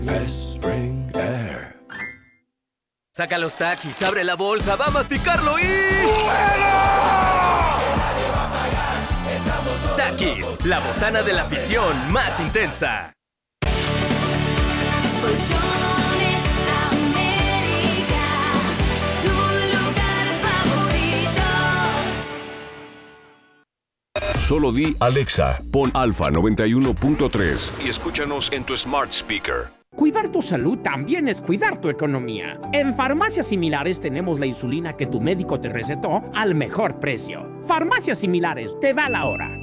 Spring Air. Saca los Takis, abre la bolsa, va a masticarlo y... Takis, la botana de la afición más intensa. Colchones América, tu lugar favorito. Solo di Alexa, pon Alfa 91.3 y escúchanos en tu smart speaker. Cuidar tu salud también es cuidar tu economía. En Farmacias Similares tenemos la insulina que tu médico te recetó al mejor precio. Farmacias Similares, te da la hora.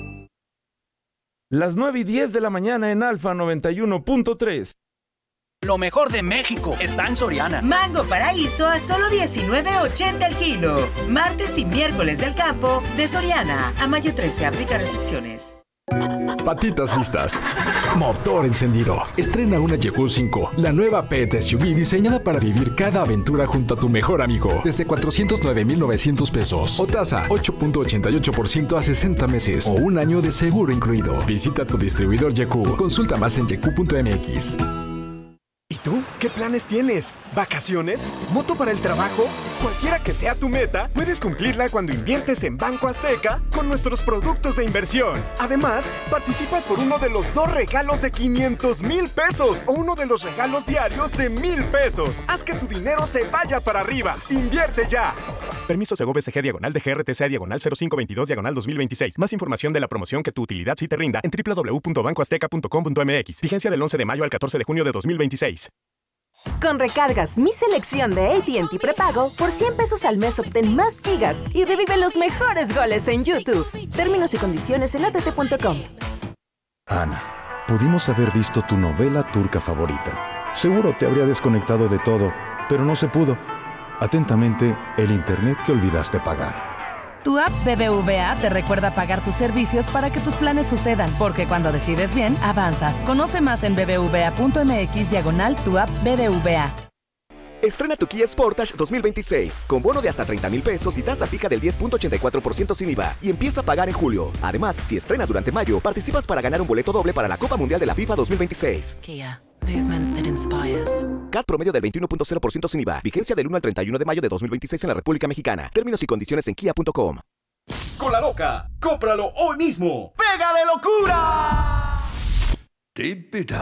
Las 9:10 de la mañana en Alfa 91.3. Lo mejor de México está en Soriana. Mango Paraíso a solo $19.80 el kilo. Martes y miércoles del campo de Soriana. A mayo 13 aplica restricciones. Patitas listas. Motor encendido. Estrena una Yeku 5, la nueva pet SUV diseñada para vivir cada aventura junto a tu mejor amigo. Desde 409,900 pesos. O tasa 8.88% a 60 meses. O un año de seguro incluido. Visita tu distribuidor Yeku. Consulta más en yeku.mx. ¿Y tú? ¿Qué planes tienes? ¿Vacaciones? ¿Moto para el trabajo? Cualquiera que sea tu meta, puedes cumplirla cuando inviertes en Banco Azteca con nuestros productos de inversión. Además, participas por uno de los 2 regalos de 500,000 pesos o uno de los regalos diarios de 1,000 pesos. Haz que tu dinero se vaya para arriba. ¡Invierte ya! Permiso Segov-SG /DGRTC/0522/2026. Más información de la promoción que tu utilidad sí te rinda en www.bancoazteca.com.mx. Vigencia del 11 de mayo al 14 de junio de 2026. Con recargas Mi Selección de AT&T Prepago, por 100 pesos al mes obtén más gigas y revive los mejores goles en YouTube. Términos y condiciones en att.com. Ana, pudimos haber visto tu novela turca favorita. Seguro te habría desconectado de todo, pero no se pudo. Atentamente, el internet que olvidaste pagar. Tu app BBVA te recuerda pagar tus servicios para que tus planes sucedan, porque cuando decides bien, avanzas. Conoce más en bbva.mx/tu app BBVA. Estrena tu Kia Sportage 2026 con bono de hasta 30,000 pesos y tasa fija del 10.84% sin IVA y empieza a pagar en julio. Además, si estrenas durante mayo, participas para ganar un boleto doble para la Copa Mundial de la FIFA 2026. Kia, movement that inspires. CAT promedio del 21.0% sin IVA. Vigencia del 1 al 31 de mayo de 2026 en la República Mexicana. Términos y condiciones en kia.com. Con la loca, cómpralo hoy mismo. ¡Pega de locura!